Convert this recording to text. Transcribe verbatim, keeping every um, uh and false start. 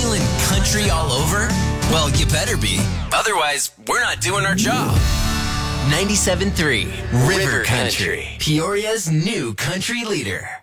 Feeling country all over? Well, you better be. Otherwise, we're not doing our job. ninety-seven point three River Country, Peoria's new country leader.